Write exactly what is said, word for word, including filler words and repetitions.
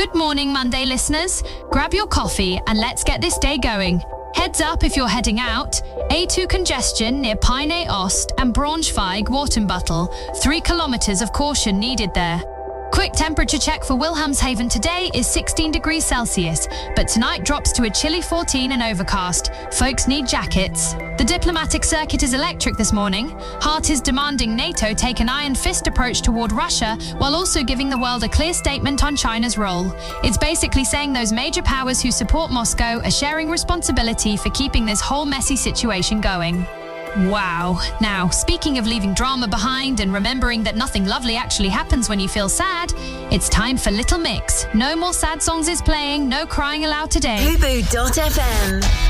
Good morning, Monday listeners. Grab your coffee and let's get this day going. Heads up if you're heading out. A two congestion near Peine Ost and Braunschweig Watenbuttel. Three kilometres of caution needed there. Quick temperature check for Wilhelmshaven today is sixteen degrees Celsius, but tonight drops to a chilly fourteen and overcast. Folks need jackets. The diplomatic circuit is electric this morning. Hart is demanding NATO take an iron fist approach toward Russia, while also giving the world a clear statement on China's role. It's basically saying those major powers who support Moscow are sharing responsibility for keeping this whole messy situation going. Wow. Now, speaking of leaving drama behind and remembering that nothing lovely actually happens when you feel sad, it's time for Little Mix. No more sad songs is playing, no crying aloud today. Hubu dot F M